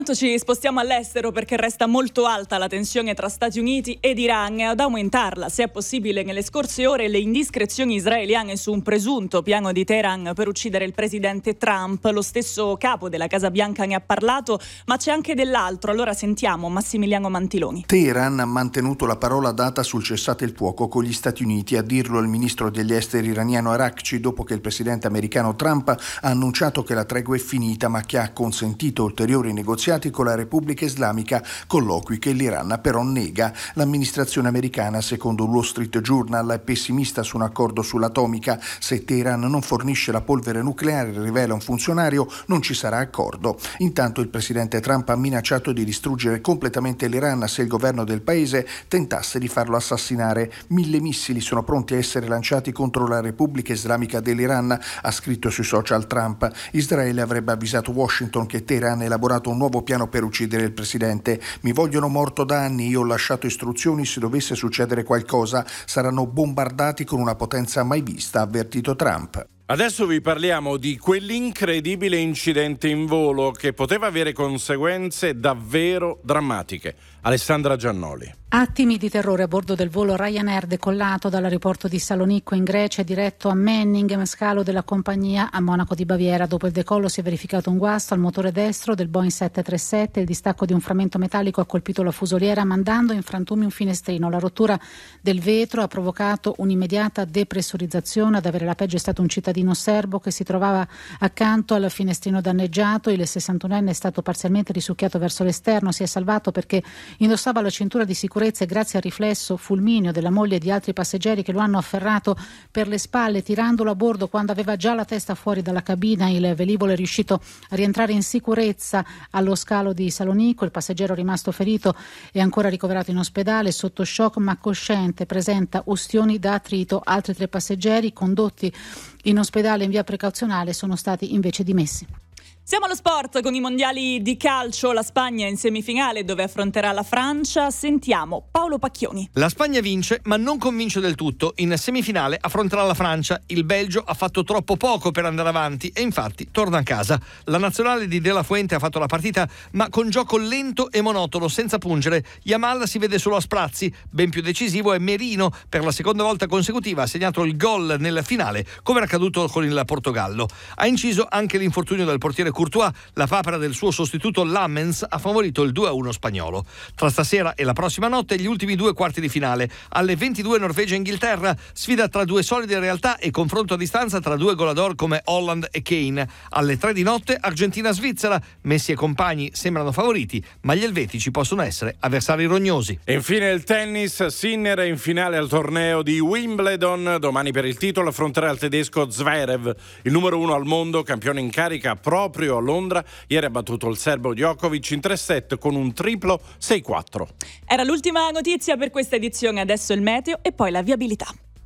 Ci spostiamo all'estero perché resta molto alta la tensione tra Stati Uniti ed Iran e ad aumentarla, se è possibile, nelle scorse ore le indiscrezioni israeliane su un presunto piano di Teheran per uccidere il presidente Trump. Lo stesso capo della Casa Bianca ne ha parlato, ma c'è anche dell'altro. Allora sentiamo Massimiliano Mantiloni. Teheran ha mantenuto la parola data sul cessate il fuoco con gli Stati Uniti, a dirlo il ministro degli esteri iraniano Arakci, dopo che il presidente americano Trump ha annunciato che la tregua è finita, ma che ha consentito ulteriori negoziati con la Repubblica Islamica, colloqui che l'Iran però nega. L'amministrazione americana, secondo Wall Street Journal, è pessimista su un accordo sull'atomica. Se Teheran non fornisce la polvere nucleare, rivela un funzionario, non ci sarà accordo. Intanto il presidente Trump ha minacciato di distruggere completamente l'Iran se il governo del paese tentasse di farlo assassinare. 1000 missili sono pronti a essere lanciati contro la Repubblica Islamica dell'Iran, ha scritto sui social Trump. Israele avrebbe avvisato Washington che Teheran ha elaborato un nuovo piano per uccidere il presidente. Mi vogliono morto da anni, io ho lasciato istruzioni, se dovesse succedere qualcosa saranno bombardati con una potenza mai vista, ha avvertito Trump. Adesso vi parliamo di quell'incredibile incidente in volo che poteva avere conseguenze davvero drammatiche. Alessandra Giannoli. Attimi di terrore a bordo del volo Ryanair decollato dall'aeroporto di Salonicco in Grecia e diretto a Memmingen, scalo della compagnia a Monaco di Baviera. Dopo il decollo si è verificato un guasto al motore destro del Boeing 737. Il distacco di un frammento metallico ha colpito la fusoliera mandando in frantumi un finestrino. La rottura del vetro ha provocato un'immediata depressurizzazione. Ad avere la peggio è stato un cittadino serbo che si trovava accanto al finestrino danneggiato. Il 61enne è stato parzialmente risucchiato verso l'esterno. Si è salvato perché indossava la cintura di sicurezza e grazie al riflesso fulmineo della moglie e di altri passeggeri che lo hanno afferrato per le spalle tirandolo a bordo quando aveva già la testa fuori dalla cabina. Il velivolo è riuscito a rientrare in sicurezza allo scalo di Salonicco. Il passeggero rimasto ferito è ancora ricoverato in ospedale sotto shock ma cosciente, presenta ustioni da attrito. Altri 3 passeggeri condotti in ospedale in via precauzionale sono stati invece dimessi. Siamo allo sport con i mondiali di calcio. La Spagna è in semifinale dove affronterà la Francia. Sentiamo Paolo Pacchioni. La Spagna vince ma non convince del tutto. In semifinale affronterà la Francia. Il Belgio ha fatto troppo poco per andare avanti e infatti torna a casa. La nazionale di De La Fuente ha fatto la partita ma con gioco lento e monotono, senza pungere. Yamal si vede solo a sprazzi. Ben più decisivo è Merino. Per la seconda volta consecutiva ha segnato il gol nel finale, come era accaduto con il Portogallo. Ha inciso anche l'infortunio del portiere Courtois. La papera del suo sostituto Lammens ha favorito il 2-1 spagnolo. Tra stasera e la prossima notte gli ultimi 2 quarti di finale. Alle 22 Norvegia-Inghilterra, sfida tra 2 solide realtà e confronto a distanza tra 2 goleador come Holland e Kane. Alle 3 di notte Argentina-Svizzera. Messi e compagni sembrano favoriti, ma gli elvetici possono essere avversari rognosi. E infine il tennis. Sinner è in finale al torneo di Wimbledon. Domani per il titolo affronterà il tedesco Zverev, il numero 1 al mondo, campione in carica proprio a Londra. Ieri ha battuto il serbo Djokovic in 3 set con un triplo 6-4. Era l'ultima notizia per questa edizione, adesso il meteo e poi la viabilità.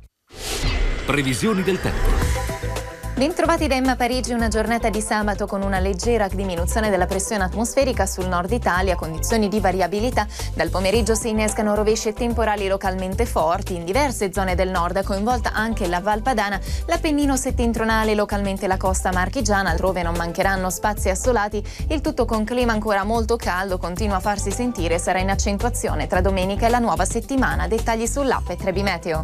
Previsioni del tempo. Bentrovati da Emma Parigi, una giornata di sabato con una leggera diminuzione della pressione atmosferica sul nord Italia, condizioni di variabilità. Dal pomeriggio si innescano rovesci e temporali localmente forti in diverse zone del nord, coinvolta anche la Val Padana, l'Appennino settentrionale, localmente la costa marchigiana, altrove non mancheranno spazi assolati, il tutto con clima ancora molto caldo, continua a farsi sentire e sarà in accentuazione tra domenica e la nuova settimana. Dettagli sull'app e Trebi Meteo.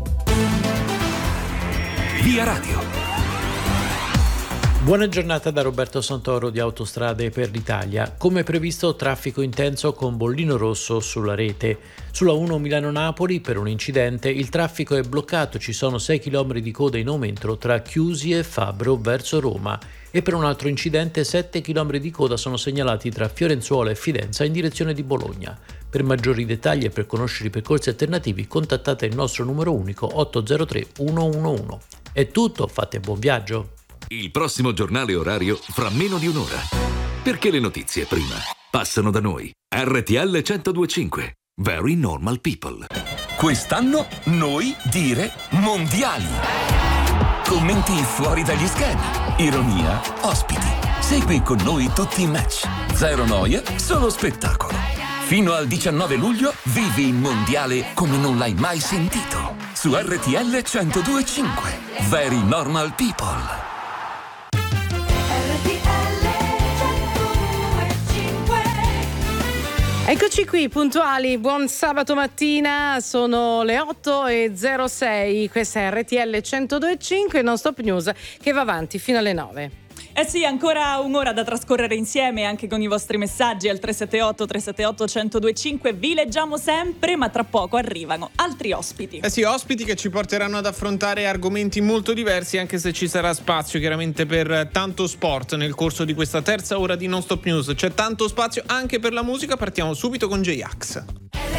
Via Radio. Buona giornata da Roberto Santoro di Autostrade per l'Italia. Come previsto, traffico intenso con bollino rosso sulla rete. Sulla 1 Milano-Napoli, per un incidente, il traffico è bloccato. Ci sono 6 km di coda in aumento tra Chiusi e Fabbro verso Roma. E per un altro incidente 7 km di coda sono segnalati tra Fiorenzuola e Fidenza in direzione di Bologna. Per maggiori dettagli e per conoscere i percorsi alternativi contattate il nostro numero unico 803 111. È tutto, fate buon viaggio! Il prossimo giornale orario fra meno di un'ora. Perché le notizie prima passano da noi. RTL 102.5. Very Normal People. Quest'anno noi dire mondiali. Commenti fuori dagli schemi. Ironia, ospiti. Segui con noi tutti i match. Zero noie, solo spettacolo. Fino al 19 luglio vivi il mondiale come non l'hai mai sentito. Su RTL 102.5. Very Normal People. RTL 102.5 Eccoci qui puntuali, buon sabato mattina, sono le 8:06, questa è RTL 102.5, non stop news che va avanti fino alle 9. Eh sì, ancora un'ora da trascorrere insieme anche con i vostri messaggi al 378-378-1025. Vi leggiamo sempre, ma tra poco arrivano altri ospiti. Eh sì, ospiti che ci porteranno ad affrontare argomenti molto diversi, anche se ci sarà spazio chiaramente per tanto sport nel corso di questa terza ora di Non Stop News. C'è tanto spazio anche per la musica, partiamo subito con J-Ax.